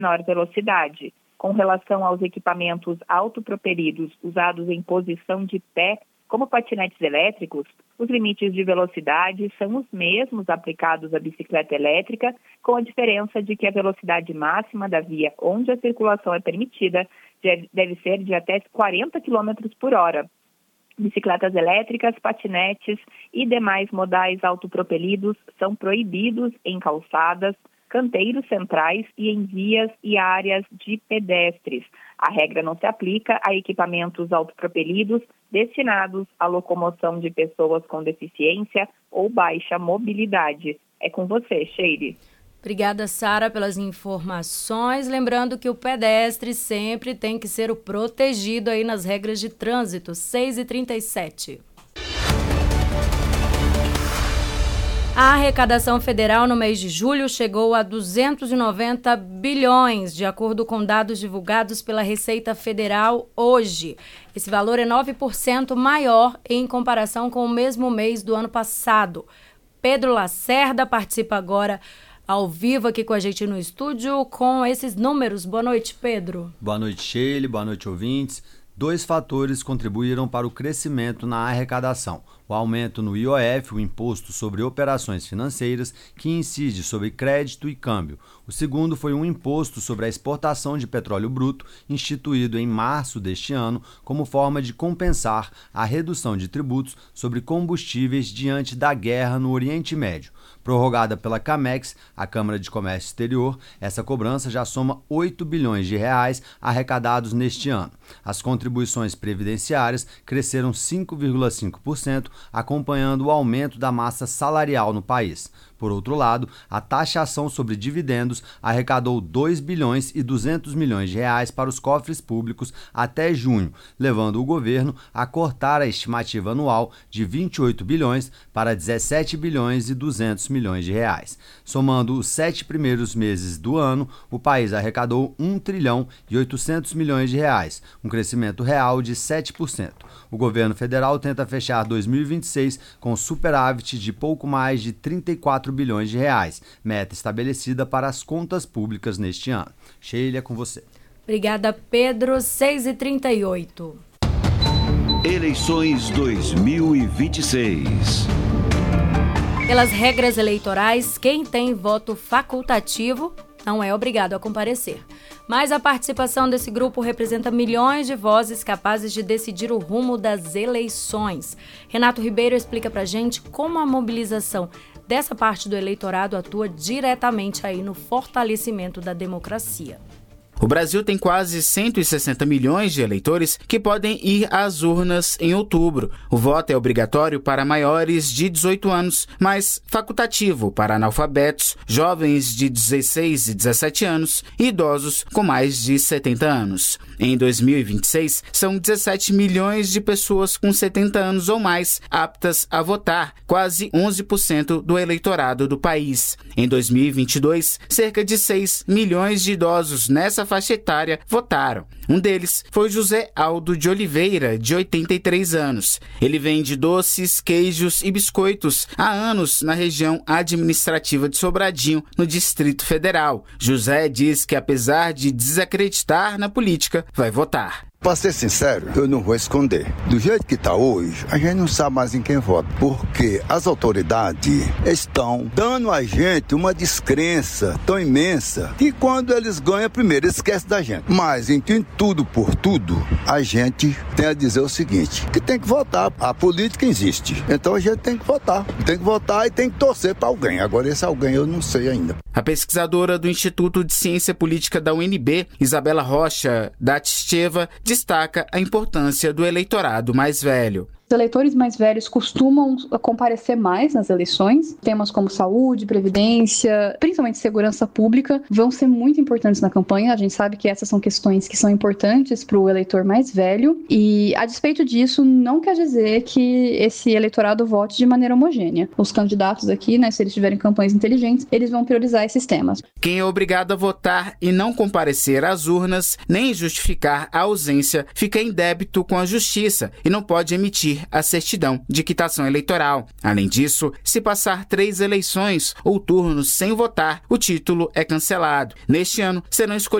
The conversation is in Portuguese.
menor velocidade. Com relação aos equipamentos autopropelidos usados em posição de pé, como patinetes elétricos, os limites de velocidade são os mesmos aplicados à bicicleta elétrica, com a diferença de que a velocidade máxima da via onde a circulação é permitida deve ser de até 40 km por hora. Bicicletas elétricas, patinetes e demais modais autopropelidos são proibidos em calçadas, canteiros centrais e em vias e áreas de pedestres. A regra não se aplica a equipamentos autopropelidos destinados à locomoção de pessoas com deficiência ou baixa mobilidade. É com você, Sheire. Obrigada, Sara, pelas informações. Lembrando que o pedestre sempre tem que ser o protegido aí nas regras de trânsito. 6h37. A arrecadação federal no mês de julho chegou a 290 bilhões, de acordo com dados divulgados pela Receita Federal hoje. Esse valor é 9% maior em comparação com o mesmo mês do ano passado. Pedro Lacerda participa agora ao vivo aqui com a gente no estúdio com esses números. Boa noite, Pedro. Boa noite, Sheila. Boa noite, ouvintes. 2 fatores contribuíram para o crescimento na arrecadação. O aumento no IOF, o Imposto sobre Operações Financeiras, que incide sobre crédito e câmbio. O segundo foi um imposto sobre a exportação de petróleo bruto, instituído em março deste ano, como forma de compensar a redução de tributos sobre combustíveis diante da guerra no Oriente Médio. Prorrogada pela CAMEX, a Câmara de Comércio Exterior, essa cobrança já soma 8 bilhões de reais arrecadados neste ano. As contribuições previdenciárias cresceram 5,5%, acompanhando o aumento da massa salarial no país. Por outro lado, a taxação sobre dividendos arrecadou 2 bilhões e 200 milhões de reais para os cofres públicos até junho, levando o governo a cortar a estimativa anual de 28 bilhões para 17 bilhões e 200 milhões de reais. Somando os 7 primeiros meses do ano, o país arrecadou 1 trilhão e 800 milhões de reais, um crescimento real de 7%. O governo federal tenta fechar 2026 com superávit de pouco mais de 34 bilhões de reais, meta estabelecida para as contas públicas neste ano. Sheila, com você. Obrigada, Pedro. 6h38. Eleições 2026. Pelas regras eleitorais, quem tem voto facultativo não é obrigado a comparecer. Mas a participação desse grupo representa milhões de vozes capazes de decidir o rumo das eleições. Renato Ribeiro explica pra gente como a mobilização dessa parte do eleitorado atua diretamente aí no fortalecimento da democracia. O Brasil tem quase 160 milhões de eleitores que podem ir às urnas em outubro. O voto é obrigatório para maiores de 18 anos, mas facultativo para analfabetos, jovens de 16 e 17 anos e idosos com mais de 70 anos. Em 2026, são 17 milhões de pessoas com 70 anos ou mais aptas a votar, quase 11% do eleitorado do país. Em 2022, cerca de 6 milhões de idosos nessa faixa etária votaram. Um deles foi José Aldo de Oliveira, de 83 anos. Ele vende doces, queijos e biscoitos há anos na região administrativa de Sobradinho, no Distrito Federal. José diz que, apesar de desacreditar na política, vai votar. Para ser sincero, eu não vou esconder. Do jeito que está hoje, a gente não sabe mais em quem vota. Porque as autoridades estão dando a gente uma descrença tão imensa que quando eles ganham primeiro, eles esquecem da gente. Mas em tudo por tudo, a gente tem a dizer o seguinte, que tem que votar. A política existe. Então a gente tem que votar. Tem que votar e tem que torcer para alguém. Agora esse alguém eu não sei ainda. A pesquisadora do Instituto de Ciência Política da UNB, Isabela Rocha Datisteva, destaca a importância do eleitorado mais velho. Os eleitores mais velhos costumam comparecer mais nas eleições. Temas como saúde, previdência, principalmente segurança pública, vão ser muito importantes na campanha. A gente sabe que essas são questões que são importantes para o eleitor mais velho. E, a despeito disso, não quer dizer que esse eleitorado vote de maneira homogênea. Os candidatos aqui, se eles tiverem campanhas inteligentes, eles vão priorizar esses temas. Quem é obrigado a votar e não comparecer às urnas, nem justificar a ausência, fica em débito com a justiça e não pode emitir emitir a certidão de quitação eleitoral. Além disso, se passar 3 eleições ou turnos sem votar, o título é cancelado. Neste ano, serão escolhidos